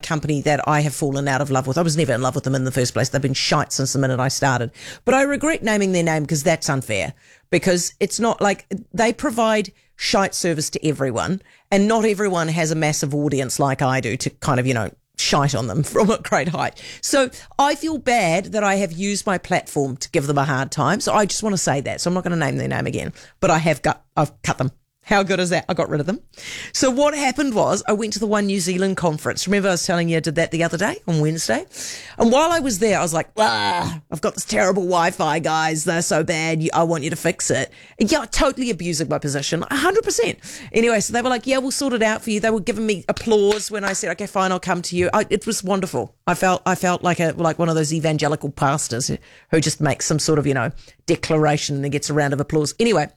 company that I have fallen out of love with. I was never in love with them in the first place. They've been shite since the minute I started. But I regret naming their name because that's unfair. Because it's not like they provide shite service to everyone, and not everyone has a massive audience like I do to kind of, shite on them from a great height. So I feel bad that I have used my platform to give them a hard time. So I just want to say that. So I'm not going to name their name again, but I've cut them. How good is that? I got rid of them. So what happened was I went to the One New Zealand conference. Remember I was telling you I did that the other day on Wednesday? And while I was there, I was like, I've got this terrible Wi-Fi, guys. They're so bad. I want you to fix it. And yeah, totally abusing my position, 100%. Anyway, so they were like, yeah, we'll sort it out for you. They were giving me applause when I said, okay, fine, I'll come to you. It was wonderful. I felt like one of those evangelical pastors who just makes some sort of, declaration and gets a round of applause. Anyway.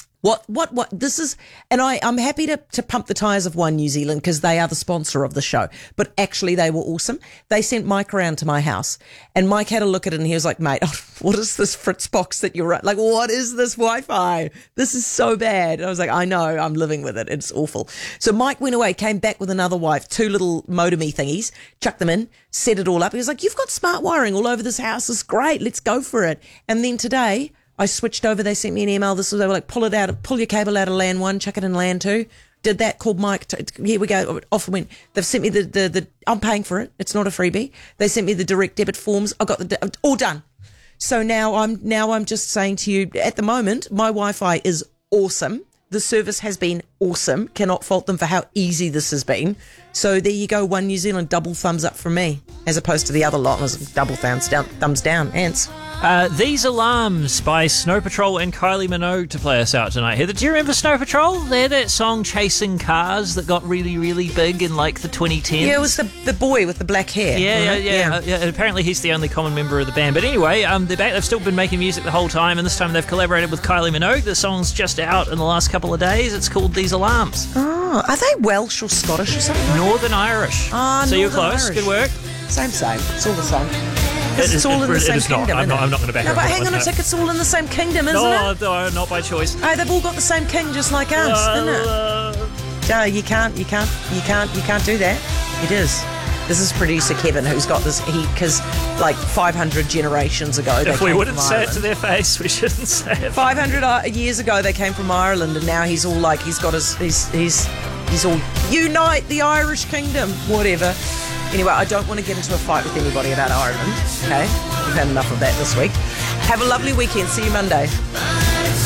What this is, and I'm happy to pump the tires of One New Zealand because they are the sponsor of the show, but actually they were awesome. They sent Mike around to my house and Mike had a look at it and he was like, mate, what is this Fritzbox that you're like, what is this Wi-Fi? This is so bad. And I was like, I know, I'm living with it. It's awful. So Mike went away, came back with another wife, 2 little modemy thingies, chucked them in, set it all up. He was like, you've got smart wiring all over this house. It's great. Let's go for it. And then today, I switched over. They sent me an email. They were like, pull your cable out of LAN 1, chuck it in LAN 2. Did that, called Mike. Here we go. Off it went. They've sent me the I'm paying for it. It's not a freebie. They sent me the direct debit forms. I got all done. So now I'm just saying to you, at the moment, my Wi-Fi is awesome. The service has been awesome. Cannot fault them for how easy this has been. So there you go. One New Zealand, double thumbs up from me, as opposed to the other lot was double thumbs down. Ants. These Alarms by Snow Patrol and Kylie Minogue to play us out tonight. Heather, do you remember Snow Patrol? They had that song Chasing Cars that got really, really big in like the 2010s. Yeah, it was the boy with the black hair. Yeah. Apparently he's the only common member of the band. But anyway, they're back. They've still been making music the whole time, and this time they've collaborated with Kylie Minogue. The song's just out in the last couple of days. It's called These Alarms. Oh, are they Welsh or Scottish or something? Northern Irish. Ah, so Northern you're close. Irish. Good work. Same. It's all the same. It's all in the same kingdom. I'm not going to back No, up. but hang on a sec. It's all in the same kingdom, isn't it? No, not by choice. Oh, they've all got the same king, just like us, isn't it? No, you can't do that. It is. This is producer Kevin who's got this. Because like 500 generations ago, if we wouldn't say it to their face, we shouldn't say it. 500 years ago, they came from Ireland, and now he's all like he's got his he's all unite the Irish kingdom, whatever. Anyway, I don't want to get into a fight with anybody about Ireland, okay? We've had enough of that this week. Have a lovely weekend. See you Monday.